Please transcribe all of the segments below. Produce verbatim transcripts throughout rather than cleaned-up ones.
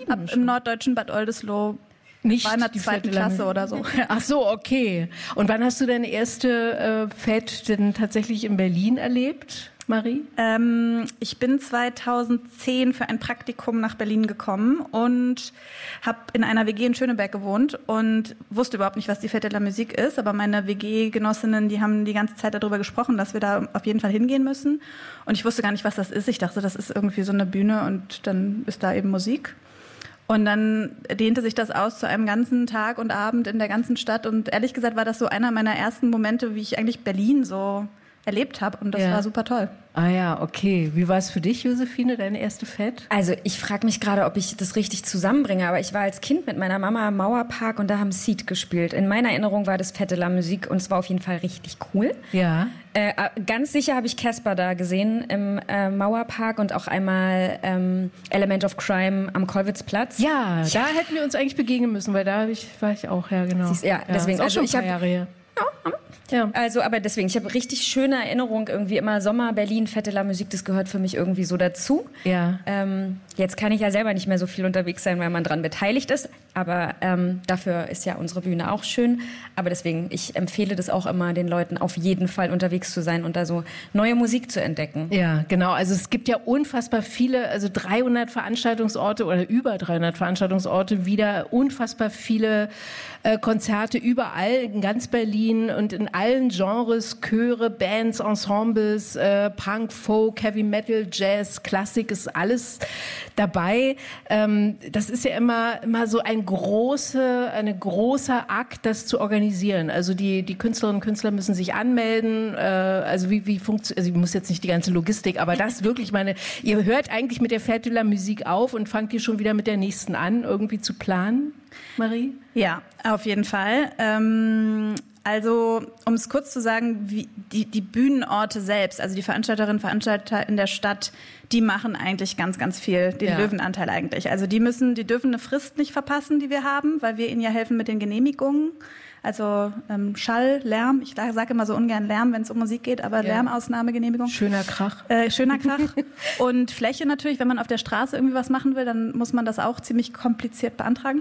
Ab schon? im norddeutschen Bad Oldesloe. Nicht war in der die zweiten Fête de la Klasse oder so. Ach so, okay. Und wann hast du deine erste äh, Fête denn tatsächlich in Berlin erlebt, Marie? Ähm, ich bin zweitausendzehn für ein Praktikum nach Berlin gekommen und habe in einer W G in Schöneberg gewohnt und wusste überhaupt nicht, was die Fête de la Musique ist. Aber meine W G-Genossinnen, die haben die ganze Zeit darüber gesprochen, dass wir da auf jeden Fall hingehen müssen. Und ich wusste gar nicht, was das ist. Ich dachte, das ist irgendwie so eine Bühne und dann ist da eben Musik. Und dann dehnte sich das aus zu einem ganzen Tag und Abend in der ganzen Stadt. Und ehrlich gesagt war das so einer meiner ersten Momente, wie ich eigentlich Berlin so erlebt habe. Und das Ja. war super toll. Ah ja, okay. Wie war es für dich, Josephine, deine erste Fête? Also ich frage mich gerade, ob ich das richtig zusammenbringe, aber ich war als Kind mit meiner Mama im Mauerpark und da haben Seed gespielt. In meiner Erinnerung war das Fête de la Musique und es war auf jeden Fall richtig cool. Ja. Äh, ganz sicher habe ich Casper da gesehen im äh, Mauerpark und auch einmal ähm, Element of Crime am Kollwitzplatz. Ja, da hätten wir uns eigentlich begegnen müssen, weil da hab ich, war ich auch, ja genau. Siehst, ja, deswegen, ist auch also schon ich ein paar hab- Jahre her. Ja, Ja. Also, aber deswegen, ich habe richtig schöne Erinnerung irgendwie immer Sommer, Berlin, Fête de la Musique, das gehört für mich irgendwie so dazu. Ja. Ähm, jetzt kann ich ja selber nicht mehr so viel unterwegs sein, weil man dran beteiligt ist, aber ähm, dafür ist ja unsere Bühne auch schön. Aber deswegen, ich empfehle das auch immer den Leuten, auf jeden Fall unterwegs zu sein und da so neue Musik zu entdecken. Ja, genau. Also es gibt ja unfassbar viele, also dreihundert Veranstaltungsorte oder über dreihundert Veranstaltungsorte, wieder unfassbar viele äh, Konzerte überall in ganz Berlin und in allen Genres, Chöre, Bands, Ensembles, äh, Punk, Folk, Heavy Metal, Jazz, Klassik, ist alles dabei. Ähm, das ist ja immer, immer so ein große, eine großer Akt, das zu organisieren. Also die, die Künstlerinnen und Künstler müssen sich anmelden. Äh, also wie, wie funktioniert, also ich muss jetzt nicht die ganze Logistik, aber das wirklich meine, ihr hört eigentlich mit der Fête de la Musique auf und fangt ihr schon wieder mit der nächsten an, irgendwie zu planen, Marie? Ja, auf jeden Fall. Ähm, also, um es kurz zu sagen, wie die, die Bühnenorte selbst, also die Veranstalterinnen und Veranstalter in der Stadt, die machen eigentlich ganz, ganz viel, den Ja. Löwenanteil eigentlich. Also die müssen, die dürfen eine Frist nicht verpassen, die wir haben, weil wir ihnen ja helfen mit den Genehmigungen. Also ähm, Schall, Lärm, ich sage immer so ungern Lärm, wenn es um Musik geht, aber Ja. Lärmausnahmegenehmigung. Schöner Krach. Äh, schöner Krach. Und Fläche natürlich, wenn man auf der Straße irgendwie was machen will, dann muss man das auch ziemlich kompliziert beantragen.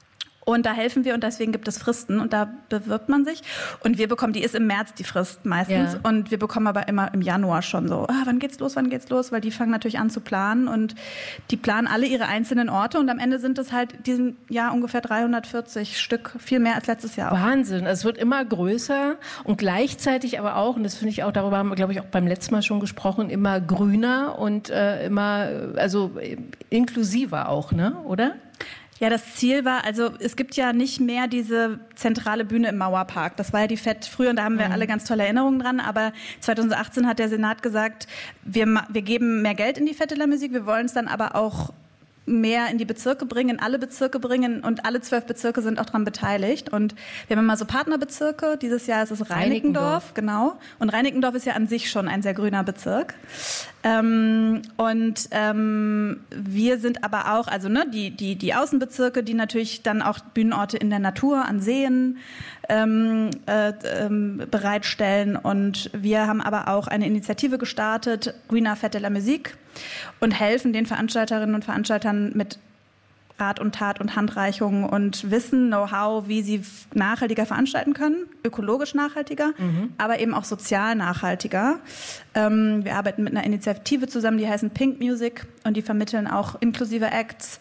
Und da helfen wir und deswegen gibt es Fristen und da bewirbt man sich. Und wir bekommen, die ist im März die Frist meistens. Ja. Und wir bekommen aber immer im Januar schon so, ah, wann geht's los, wann geht's los? Weil die fangen natürlich an zu planen und die planen alle ihre einzelnen Orte und am Ende sind es halt diesem Jahr ungefähr dreihundertvierzig Stück, viel mehr als letztes Jahr auch. Wahnsinn. Es wird immer größer und gleichzeitig aber auch, und das finde ich auch, darüber haben wir, glaube ich, auch beim letzten Mal schon gesprochen, immer grüner und äh, immer, also äh, inklusiver auch, ne? Oder? Ja, das Ziel war, also es gibt ja nicht mehr diese zentrale Bühne im Mauerpark. Das war ja die Fête früher und da haben wir mhm. alle ganz tolle Erinnerungen dran. Aber zweitausendachtzehn hat der Senat gesagt, wir, wir geben mehr Geld in die Fête de la Musique, wir wollen es dann aber auch mehr in die Bezirke bringen, in alle Bezirke bringen und alle zwölf Bezirke sind auch daran beteiligt. Und wir haben immer so Partnerbezirke. Dieses Jahr ist es Reinickendorf, Reinickendorf. genau. Und Reinickendorf ist ja an sich schon ein sehr grüner Bezirk. Ähm, und ähm, wir sind aber auch, also ne, die, die, die Außenbezirke, die natürlich dann auch Bühnenorte in der Natur, an Seen ähm, äh, ähm, bereitstellen. Und wir haben aber auch eine Initiative gestartet, Greener Fête de la Musique, und helfen den Veranstalterinnen und Veranstaltern mit Rat und Tat und Handreichung und Wissen, Know-how, wie sie nachhaltiger veranstalten können, ökologisch nachhaltiger, mhm. aber eben auch sozial nachhaltiger. Ähm, wir arbeiten mit einer Initiative zusammen, die heißen Pink Music und die vermitteln auch inklusive Acts.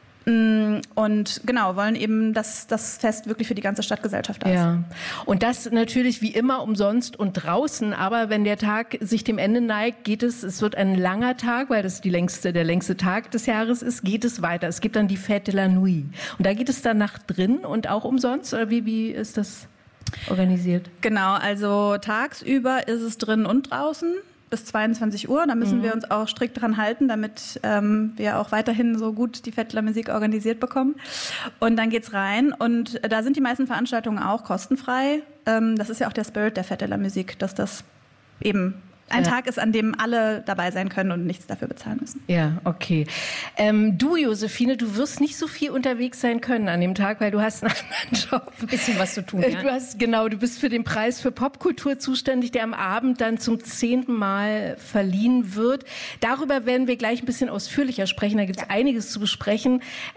Und genau, wollen eben, dass das Fest wirklich für die ganze Stadtgesellschaft da ist. Ja, und das natürlich wie immer umsonst und draußen, aber wenn der Tag sich dem Ende neigt, geht es, es wird ein langer Tag, weil das die längste, der längste Tag des Jahres ist, geht es weiter. Es gibt dann die Fête de la Nuit und da geht es dann nach drin und auch umsonst, oder wie, wie ist das organisiert? Genau, also tagsüber ist es drin und draußen. Bis zweiundzwanzig Uhr, da müssen mhm. wir uns auch strikt dran halten, damit ähm, wir auch weiterhin so gut die Fête de la Musique organisiert bekommen. Und dann geht's rein und da sind die meisten Veranstaltungen auch kostenfrei. Ähm, das ist ja auch der Spirit der Fête de la Musique, dass das eben ein ja. Tag ist, an dem alle dabei sein können und nichts dafür bezahlen müssen. Ja, okay. Ähm, du, Josephine, du wirst nicht so viel unterwegs sein können an dem Tag, weil du hast einen anderen Job. Ein bisschen was zu tun, ja. Du hast, genau, du bist für den Preis für Popkultur zuständig, der am Abend dann zum zehnten Mal verliehen wird. Darüber werden wir gleich ein bisschen ausführlicher sprechen. Da gibt es ja. einiges zu besprechen.